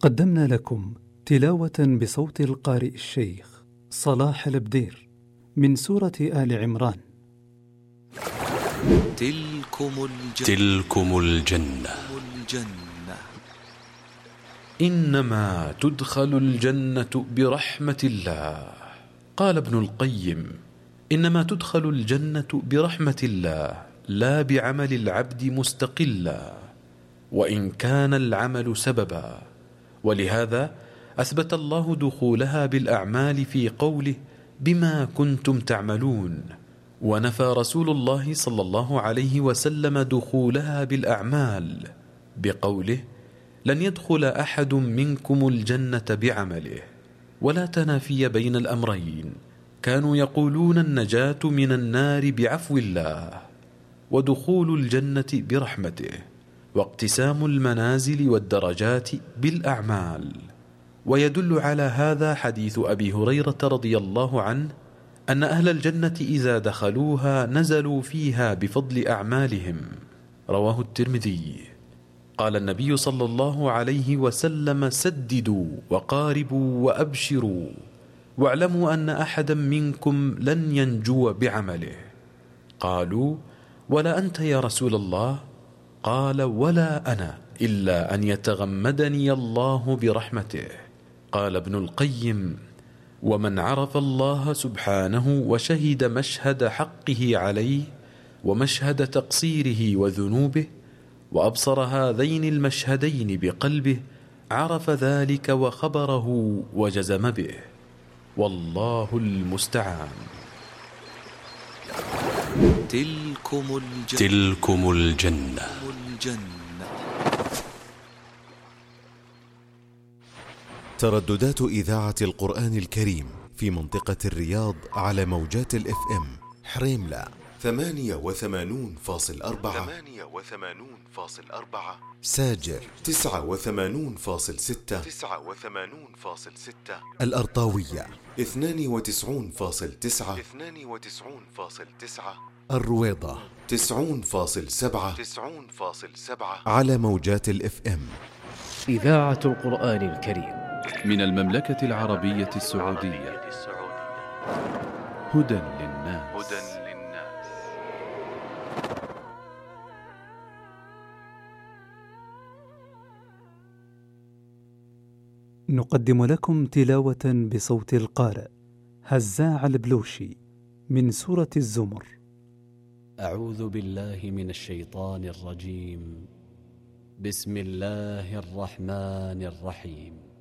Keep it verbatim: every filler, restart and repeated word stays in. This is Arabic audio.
قدمنا لكم تلاوة بصوت القارئ الشيخ صلاح البدير من سورة آل عمران. تلكم الجنة, تلكم الجنة. الجنة إنما تدخل الجنة برحمة الله. قال ابن القيم: إنما تدخل الجنة برحمة الله لا بعمل العبد مستقلا، وإن كان العمل سببا. ولهذا أثبت الله دخولها بالأعمال في قوله: بما كنتم تعملون، ونفى رسول الله صلى الله عليه وسلم دخولها بالأعمال بقوله: لن يدخل أحد منكم الجنة بعمله. ولا تنافي بين الأمرين، كانوا يقولون النجاة من النار بعفو الله، ودخول الجنة برحمته، واقتسام المنازل والدرجات بالأعمال. ويدل على هذا حديث أبي هريرة رضي الله عنه أن أهل الجنة إذا دخلوها نزلوا فيها بفضل أعمالهم، رواه الترمذي. قال النبي صلى الله عليه وسلم: سددوا وقاربوا وأبشروا، واعلموا أن أحدا منكم لن ينجو بعمله. قالوا: ولا أنت يا رسول الله؟ قال: ولا أنا، إلا أن يتغمدني الله برحمته. قال ابن القيم: ومن عرف الله سبحانه وشهد مشهد حقه عليه ومشهد تقصيره وذنوبه، وأبصر هذين المشهدين بقلبه، عرف ذلك وخبره وجزم به، والله المستعان. تلكم الجنة, تلكم الجنة. الجنة. ترددات إذاعة القرآن الكريم في منطقة الرياض على موجات الاف ام حريملة ثمانية وثمانون فاصل أربعة، ثمانية وثمانون فاصل أربعة، ساجر تسعة وثمانون فاصل ستة، تسعة وثمانون فاصل ستة، الأرطاوية اثنان وتسعون فاصل تسعة، اثنان وتسعون فاصل تسعة، الرويضة تسعون فاصل سبعة، تسعون فاصل سبعة على موجات الاف ام. إذاعة القرآن الكريم من المملكة العربية السعودية. هدى للناس. هدى للناس. نقدم لكم تلاوة بصوت القارئ هزاع البلوشي من سورة الزمر. أعوذ بالله من الشيطان الرجيم. بسم الله الرحمن الرحيم.